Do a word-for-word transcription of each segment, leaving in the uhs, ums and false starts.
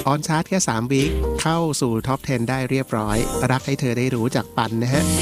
ออนชาร์ตแค่สามวีคเข้าสู่ท็อปสิบได้เรียบร้อยรักให้เธอได้รู้จากปันนะฮะ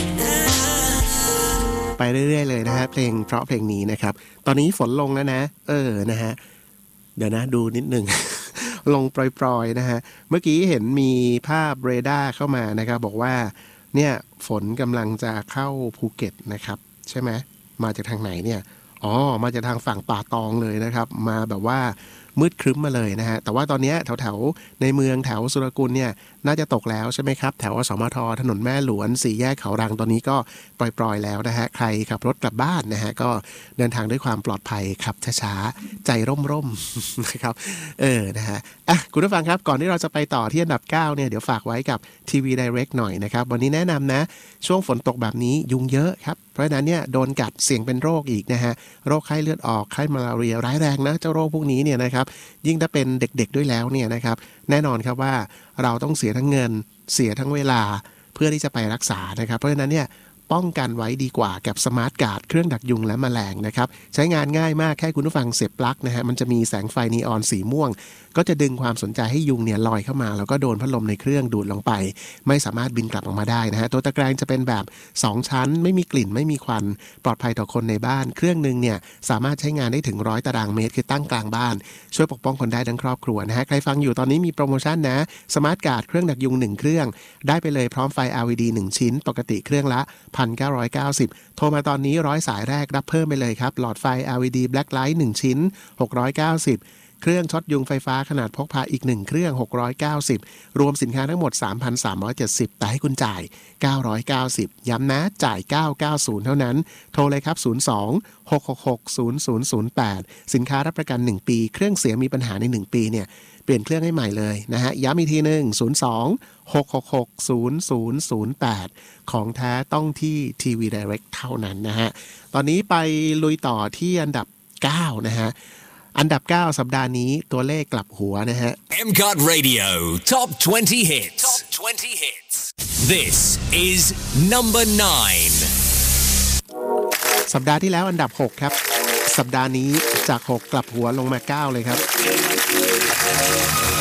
ไปเรื่อยๆเลยนะฮะเพลงเพราะเพลงนี้นะครับตอนนี้ฝนลงแล้วนะเออนะฮะเดี๋ยวนะดูนิดนึง ลงปล่อยๆนะฮะเมื่อกี้เห็นมีภาพเรดาร์เข้ามานะครับบอกว่าเนี่ยฝนกำลังจะเข้าภูเก็ตนะครับใช่ไหมมาจากทางไหนเนี่ยอ๋อมาจากทางฝั่งป่าตองเลยนะครับมาแบบว่ามืดครึ้มมาเลยนะฮะแต่ว่าตอนนี้แถวๆในเมืองแถวสุรกุลเนี่ยน่าจะตกแล้วใช่ไหมครับแถวอสมทถนนแม่หลวงสี่แยกเขารังตอนนี้ก็ปล่อยๆแล้วนะฮะใครขับรถกลับบ้านนะฮะก็เดินทางด้วยความปลอดภัยขับช้าๆใจร่มๆ นะครับเออนะฮะอ่ะคุณผู้ฟังครับก่อนที่เราจะไปต่อที่อันดับเก้าเนี่ยเดี๋ยวฝากไว้กับทีวี Direct หน่อยนะครับวันนี้แนะนำนะช่วงฝนตกแบบนี้ยุงเยอะครับเพราะฉะนั้นเนี่ยโดนกัดเสี่ยงเป็นโรคอีกนะฮะโรคไข้เลือดออกไข้มาลาเรียร้ายแรงนะเจ้าโรคพวกนี้เนี่ยนะครับยิ่งถ้าเป็นเด็กๆด้วยแล้วเนี่ยนะครับแน่นอนครับว่าเราต้องเสียทั้งเงินเสียทั้งเวลาเพื่อที่จะไปรักษานะครับเพราะฉะนั้นเนี่ยป้องกันไว้ดีกว่ากับสมาร์ทการ์ดเครื่องดักยุงและแมลงนะครับใช้งานง่ายมากแค่คุณผู้ฟังเสียบปลั๊กนะฮะมันจะมีแสงไฟนีออนสีม่วงก็จะดึงความสนใจให้ยุงเนี่ยลอยเข้ามาแล้วก็โดนพัดลมในเครื่องดูดลงไปไม่สามารถบินกลับออกมาได้นะฮะตัวตะแกรงจะเป็นแบบสองชั้นไม่มีกลิ่นไม่มีควันปลอดภัยต่อคนในบ้านเครื่องนึงเนี่ยสามารถใช้งานได้ถึงร้อยตารางเมตรคือตั้งกลางบ้านช่วยปกป้องคนได้ทั้งครอบครัวนะฮะใครฟังอยู่ตอนนี้มีโปรโมชั่นนะสมาร์ทการ์ดเครื่องดักยุงหนึ่งเครื่องได้ไปเลยพร้อมไฟ แอล อี ดี หนึ่งชิ้นปกติเครื่องละ หนึ่งพันเก้าร้อยเก้าสิบ โทรมาตอนนี้ร้อยสายแรกรับเพิ่มไปเลยครับหลอดไฟ แอล อี ดี Black Light หนึ่งชิ้นหกร้อยเก้าสิบเครื่องช็อตยุงไฟฟ้าขนาดพกพาอีกหนึ่งเครื่องหกร้อยเก้าสิบรวมสินค้าทั้งหมด สามพันสามร้อยเจ็ดสิบ แต่ให้คุณจ่ายเก้าร้อยเก้าสิบย้ำนะจ่ายเก้าร้อยเก้าสิบเท่านั้นโทรเลยครับศูนย์ สอง หก หก หก ศูนย์ ศูนย์ ศูนย์ แปดสินค้ารับประกันหนึ่งปีเครื่องเสียมีปัญหาในหนึ่งปีเนี่ยเปลี่ยนเครื่องให้ใหม่เลยนะฮะย้ำอีกทีนึงศูนย์ สอง หก หก หก ศูนย์ ศูนย์ ศูนย์ แปดของแท้ต้องที่ ที วี Direct เท่านั้นนะฮะตอนนี้ไปลุยต่อที่อันดับเก้านะฮะอันดับเก้าสัปดาห์นี้ตัวเลขกลับหัวนะฮะเอ็ม ซี โอ ที Radio Top twenty Hits Top twenty Hits This is number nine สัปดาห์ที่แล้วอันดับหกครับสัปดาห์นี้จากหกกลับหัวลงมาเก้าเลยครับ